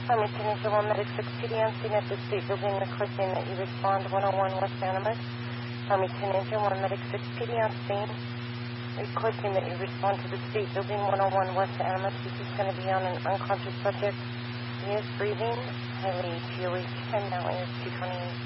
Army Signature 1 Medic 6 PD on scene at the state building requesting that you respond 101 West Animas. Army Signature 1 Medic 6 PD on scene requesting that you respond to the state building 101 West Animas. This is going to be on an unconscious subject. He is breathing, highly GOH 10, now is 228.